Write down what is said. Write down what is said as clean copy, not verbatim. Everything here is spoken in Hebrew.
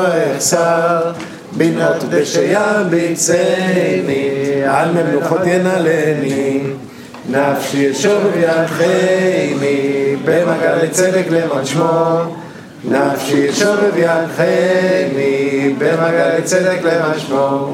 אכסר בינות דשיביצני על ממלוכות ינעלני נפשי ישוב וינחני במגע לצדק למען שמו נפשי ישוב וינחני במגע לצדק למען שמו